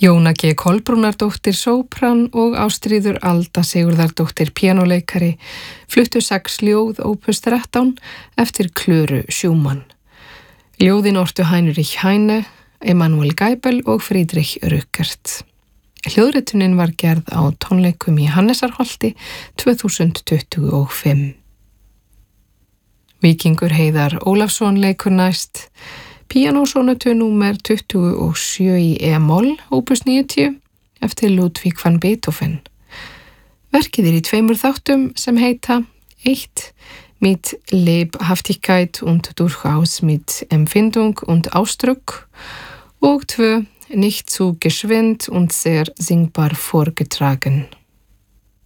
Jóna G. Kolbrúnardóttir sópran og Ástríður Alda Sigurðardóttir píanóleikari fluttu 6 ljóð opus 13 eftir Klöru Schumann. Ljóðin ortu Heinrich Heine, Emanuel Geibel og Friedrich Rückert. Hljóðritunin var gerð á tónleikum í Hannesarholti 2025. Víkingur Heiðar Ólafsson leikur næst píanósónatu númer 27 í e-moll, opus 90, eftir Ludwig van Beethoven. Verkið í 2 þáttum sem heita 1. Mit Lebhaftigkeit und durchaus mit Empfindung und Ausdruck und 2. Nicht zu geschwind und sehr singbar vorgetragen.